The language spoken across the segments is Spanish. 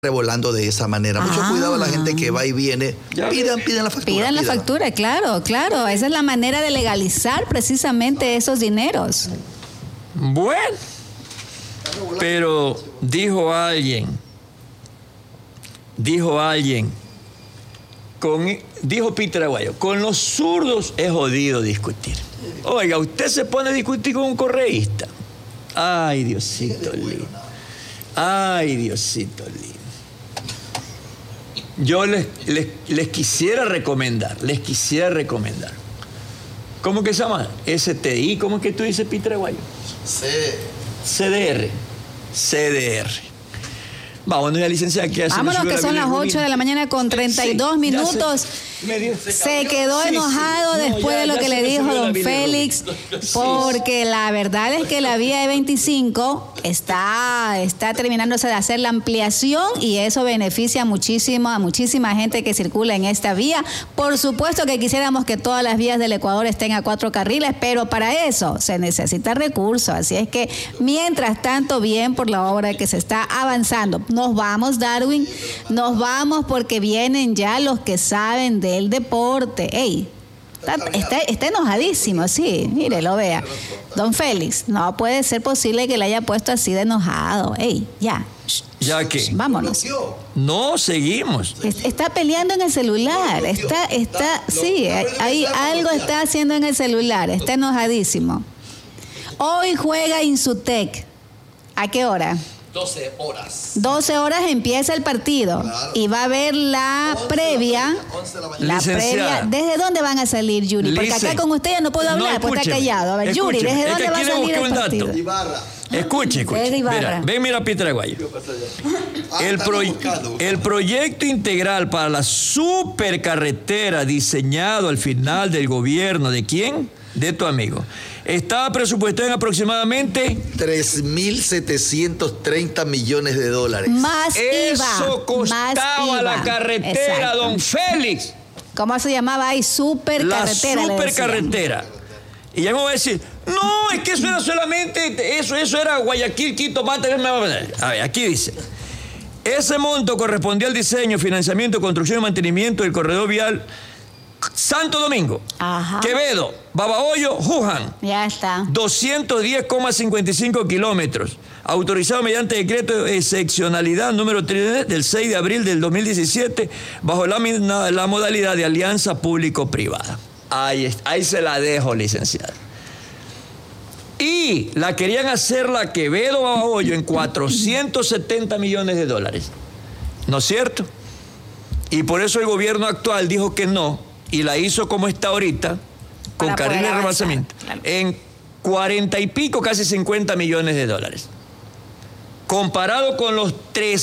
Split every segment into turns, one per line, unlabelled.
revolando de esa manera. Mucho cuidado a la gente que va y viene. Pidan la factura.
Pidan la factura, claro. Esa es la manera de legalizar precisamente esos dineros.
Bueno, pero dijo alguien, dijo Peter Aguayo, con los zurdos es jodido discutir. Oiga, usted se pone a discutir con un correísta. Ay, Diosito lindo. Ay, Diosito lindo. Yo les quisiera recomendar. ¿Cómo que se llama? STI, ¿cómo es que tú dices, Peter Aguayo? CDR. Vámonos, la licenciada, ¿qué hace?
Vámonos, que son las 8 de la mañana con 32 minutos. Se quedó enojado después de lo que le dijo don Félix, porque la verdad es que la vía E25 está terminándose de hacer la ampliación y eso beneficia muchísimo a muchísima gente que circula en esta vía. Por supuesto que quisiéramos que todas las vías del Ecuador estén a 4 carriles, pero para eso se necesita recursos. Así es que, mientras tanto, bien por la obra que se está avanzando. Nos vamos, Darwin, porque vienen ya los que saben del deporte. Ey, está enojadísimo, sí, mire, lo vea. Don Félix, no puede ser posible que le haya puesto así de enojado. Ey, ya.
¿Ya qué?
Vámonos.
No, seguimos.
Está peleando en el celular. Sí, ahí algo está haciendo en el celular. Está enojadísimo. Hoy juega Insutec. ¿A qué hora?
12 horas.
12 horas empieza el partido. Claro. Y va a haber la previa.
11 de la
mañana. La previa. ¿Desde dónde van a salir, Yuri? Porque acá con usted ya no puedo hablar, porque está callado. A ver, Yuri, ¿desde dónde va a salir el partido?
Ibarra.
Escuche. Mira, Peter Aguayo. El proyecto integral para la supercarretera diseñado al final del gobierno, ¿de quién? De tu amigo. Estaba presupuestado en aproximadamente
3.730 millones de dólares.
Más IVA.
Eso costaba la carretera. Exacto. Don Félix.
¿Cómo se llamaba ahí? Supercarretera.
La supercarretera. Y ya me voy a decir, no, es que eso era solamente, eso era Guayaquil, Quito, Mata. A ver, aquí dice. Ese monto correspondía al diseño, financiamiento, construcción y mantenimiento del corredor vial Santo Domingo, Quevedo, Babahoyo, Juján.
Ya está.
210,55 kilómetros. Autorizado mediante decreto de excepcionalidad número 3 del 6 de abril del 2017, bajo la modalidad de alianza público-privada. Ahí se la dejo, licenciada. Y la querían hacer la Quevedo Babahoyo en 470 millones de dólares. ¿No es cierto? Y por eso el gobierno actual dijo que no. Y la hizo como está ahorita, con carriles de rebalsamiento, claro, en 40 y pico, casi 50 millones de dólares. Comparado con los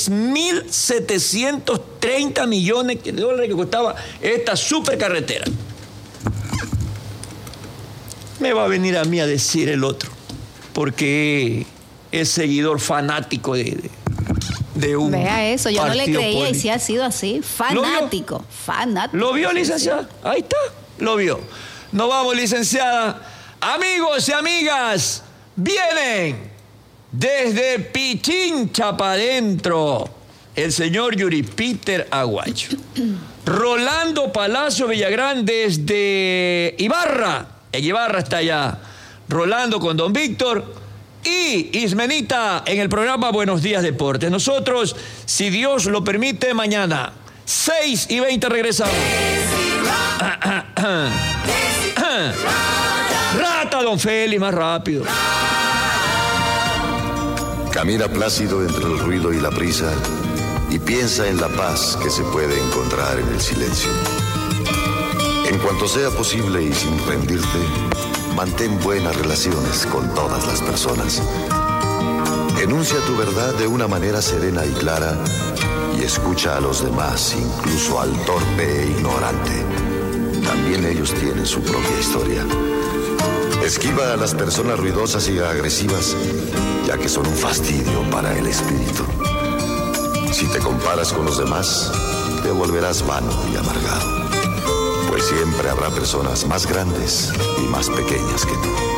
3.730 millones de dólares que costaba esta supercarretera. Me va a venir a mí a decir el otro, porque es seguidor fanático de un
Vea eso, yo no le creía
político.
Y sí ha sido así, fanático.
¿Lo vio, licenciada? Ahí está, lo vio. Nos vamos, licenciada. Amigos y amigas, vienen desde Pichincha para adentro el señor Yuri Peter Aguayo. Rolando Palacio Villagrán desde Ibarra. En Ibarra está allá. Rolando con don Víctor. Y Ismenita en el programa Buenos Días Deportes. Nosotros, si Dios lo permite, mañana 6:20 regresamos. Rata, don Félix, más rápido.
Camina plácido entre el ruido y la prisa y piensa en la paz que se puede encontrar en el silencio. En cuanto sea posible y sin rendirte, mantén buenas relaciones con todas las personas. Enuncia tu verdad de una manera serena y clara y escucha a los demás, incluso al torpe e ignorante. También ellos tienen su propia historia. Esquiva a las personas ruidosas y agresivas, ya que son un fastidio para el espíritu. Si te comparas con los demás, te volverás vano y amargado. Pues siempre habrá personas más grandes y más pequeñas que tú.